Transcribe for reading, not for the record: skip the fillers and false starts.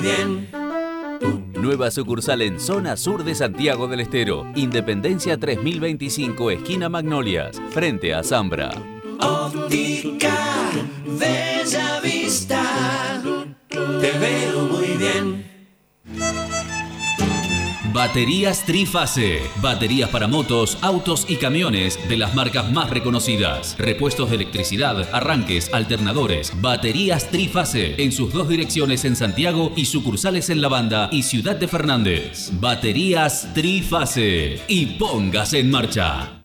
bien. Nueva sucursal en zona sur de Santiago del Estero. Independencia 3025, esquina Magnolias, frente a Zambra. Óptica Bella Vista, te veo muy bien. Baterías Trifase. Baterías para motos, autos y camiones de las marcas más reconocidas. Repuestos de electricidad, arranques, alternadores. Baterías Trifase. En sus 2 direcciones en Santiago y sucursales en La Banda y Ciudad de Fernández. Baterías Trifase. Y póngase en marcha.